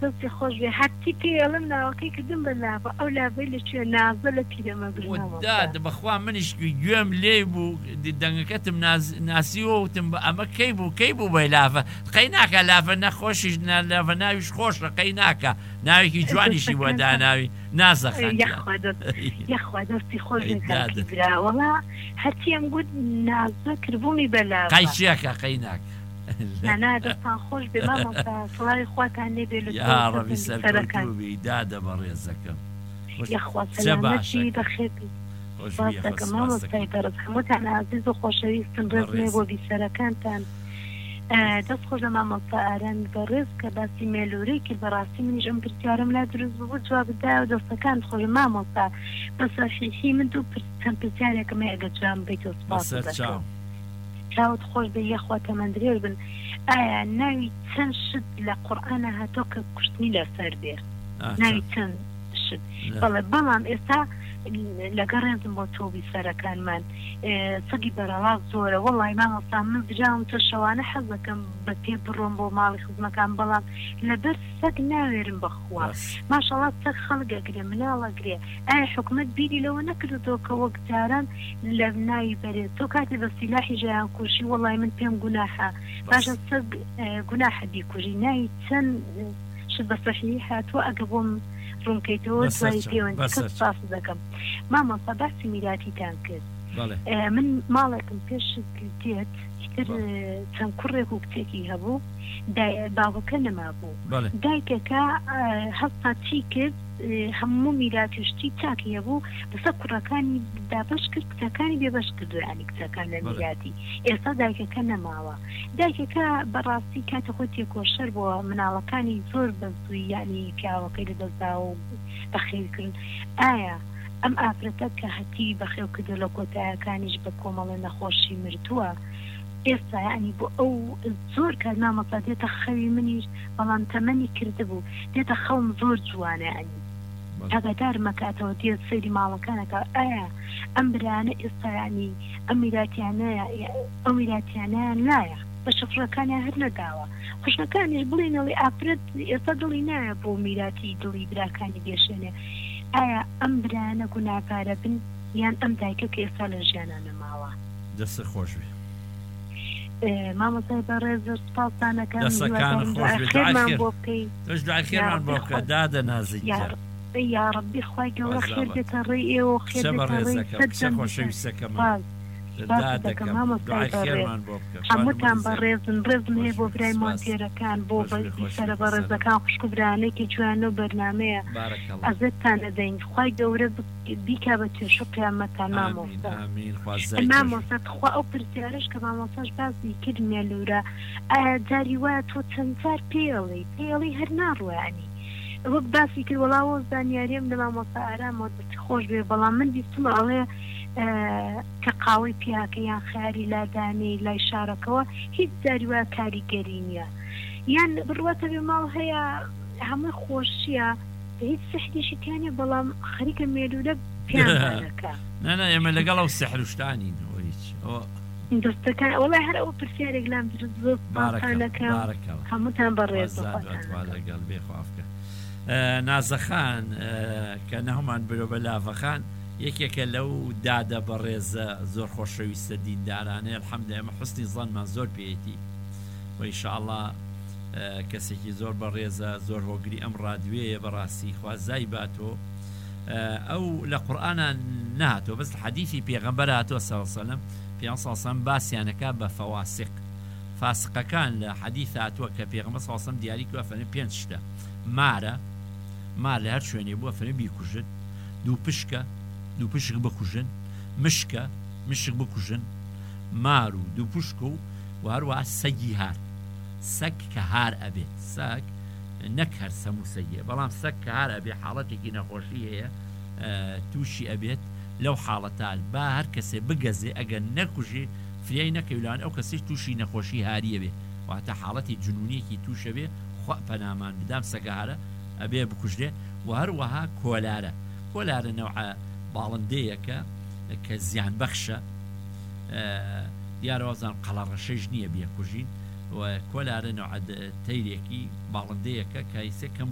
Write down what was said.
دەستی خۆش بێ هەرتی پێ ئەڵم ناوەکەی کردم بە لاوە ئەو لاوەی لەکوێ نازە لە پیرەمە داد بەخوا منیشکی گوێم لێ بوو دەنگەکەتم ناسیوە وتم ئەمە کەی بوو بە لافە قەی ناکە لافە نەخۆشیش لافە ناویش خۆشە قەی ناکە ناوێکی جوانیشی وەدا ناوی نازەخەن یەخوا دەستی خۆش براوەڵا هەرتی ئەم گوت نازە کردبوومی بە لاوە قەی چیەکە قەی ناکە نانا دەستان خۆش بێ مامۆستا سڵاوی خواتان لێبێ لە یاڕەبی سەرکەوتوبی دادە بە ڕێزەکەم یەخوا سەلامەتی بەخێبی باس دەکەم مامۆستای بەڕێز هەمووتان عەزیز و خۆشەویستم ڕێزمێ بۆ بیسەرەکانتان دەست خۆش لە مامۆستا ئارامی بەڕێز کە باسی مێلوورەی کرد بەڕاستی منیش ئەم پرسیارەم لا دروست بوو جواب بدایە و دەستەکان خۆش مامۆستا بەسەرحیحی من دوو چەند پرسیارێکم ئەگە جواب بێتەوە سپاس دەکەم چاوت خۆش بێ یەخوا تەمەندرێر بن ئایا ناوی چەند شت لە قورئانە هاتۆ کە کوشتنی لەسەر بێ ناوی چەند شت بەڵام ئێستا لەگەڕێنم بۆ تۆبی سەرەکانمان سەگی بەرەڵا زۆرە وەڵی مامۆستا من بجاوم تۆ شەوانە حەز دەکەم بە پێ بڕۆم بۆ ماڵی خزمەکان بەڵام لەبەر سەگ ناوێرم بەخوا ماشەڵڵا سەگ خەڵگەگرێ مناڵەگرێ ئایا حکومەت بیری لەوە نەکردوتەوە کە وەک جاران لە ناوی بەرێت تۆ کاتێ بە سیلاحی ژیان کوشی وەڵی من پێم گوناحە باشە سەگ گوناحە بیکوژی ناوی چەند شت بە سەحیحی هاتووە ئەگە بۆم ڕوونکەیتەوە دوای پەیوەندی ساس دەکەم مامۆستا باسی میراتیتان کرد من ماڵێکم پێش دێت تر چەند کوڕێک و کچێکی هەبوو باوەکە نەما بوو دایکەکە هەستا چی کرد هەموو میراتشتی چاکی هەبوو بەسەر کوڕەکانی دابش کرد کچەکانی بێبەش کردو ینی کچەکان لە میراتی ئێستا دایکەکە نەماوە دایکەکە بەڕاستی کاتە خۆی تێکۆشەر بووە مناڵەکانی زۆر بەزووی ینی پیاوەکەی لەدەستدا و بەخێوکردن ئایا ئەم ئافرەتە کە هەتی بەخێو کردو لە کۆتایەکانیش بە کۆمەڵە نەخۆشی مردووە ئێستا ینی بۆ ئەو زۆر کار مامۆستا دێتە خەوی منیش بەڵام تەمەنی کردبوو دێتە خەوم زۆر جوانە ینی ئاگادار مەکاتەوە دێت سەیری ماڵەکانەکە ئایا ئەم برانە ئێستا ینی ئەم میراتیانەیان لایە بە شەفرەکانیان هەر نەداوە خوشنەکانیش بڵێنەوەی ئافرەت ئێستا دڵی نایە بۆ میراتی دڵی براکانی دێشێنێ ئایا ئەم برانە گوناهکارە بن یان ئەم دایکە کە ئێستا لە ژیانانە ماوە دەستە خۆش بێ مامۆستای بەڕێز سپاسانەکەم دەستەکان خۆش بێ تۆش دوعای خێرمان بۆ بکە دادە نازیک یا ربی خوای گەورە خێر بێتە ڕێی ئێوە خێر بێتە خۆشەویستەکەم هەمووتان بەڕێزن ڕێزم هەیە بۆ برای مۆنتێرەکان بۆ سەرە بەڕێزەکان خوشک و برانێکی جوانە و بەرنامەیە ئەزتان نەدەین خوای گەورە بیکا بە توێش و قیامەتان مامۆستا مامۆستا خوا ئەو پرسیارش کە مامۆستاش باسی کرد مێلوورە ئایا جاری وایە تۆ چەند جار پێڵی هەر ناڕوانی وەک باسی کرد وەڵاوە زانیاریم لە مامۆستا ئارامەوە دەستی خۆش بێ بەڵام من بیستمە ئەڵێ کە قاوەی پیاکەیان خیاری لادانەی لای شارەکەەوە هیچ جاریوە کاریگەری نییە یان بڕواتە بێ ماڵ هەیە هەمووی خۆشیە هیچ سحریشی تیانێ بەڵام خەریکە مێلوورە پیانەکە نانە ئێمە لەگەڵ ئەو سەحروشتانی دەستەکان وڵای هەر ئەو پرسیارێک لام زۆر باسانەکە هەمووتان بەڕێز لەگەڵ بێخوافکە نازەخان کە نەهمان برۆ بە لافەخان یەکێکە لەو دادە بەڕێزە زۆر خۆشەویستە دیندارانەیە الحەمدە ئێمە حوسنی زەنمان زۆر پێیەتی و ئینشاءڵڵا کەسێکی زۆر بەڕێزە زۆر هۆگری ئەم ڕادوێیە بەڕاستی خوازای باتۆ ئەو لە قورئانە نهاتۆ بەس حەدیثی پێغەمبەر هاتووە سەڵ سەلەم پێیان سەڵسەم باسییانەکە بە فەواسق فاسقەکان لە حەدیث هاتووە کە پێغەمبەر سەڵسەم دیاری کردووە فەرمێ پێنج شتە مار لە هەر شوێنێ بووە فەرمێ بیکوژن دوو پشک بکوژن مشک بکوژن مار و دوو پشک و هەروەها سەگی هار سەگ کە هار ئەبێت سەگ نەک هەر سەموو سەگیە بەڵام سەگ کە هار ئەبێ حاڵەتێکی نەخۆشی هەیە تووشی ئەبێت لەو حاڵەتان با هەر کەسێ بگەزێ ئەگەر نەکوژێ فریای نەکەویلان ئەو کەسێک تووشی نەخۆشی هاریە بێ واتە حاڵەتی جنونیەکی تووشە بێ خوا پەنامان بدام سەگە هارە ئەبێ بکوژێ و هەروەها کۆلارە نەوعە باڵندەیەکە کە زیان بەخشە دیارەوەزان قەڵەڕەشەش نییە بێ کوژین و کۆلارە نەوعە تەیرێکی باڵندەیەکە کە هیسێ کەم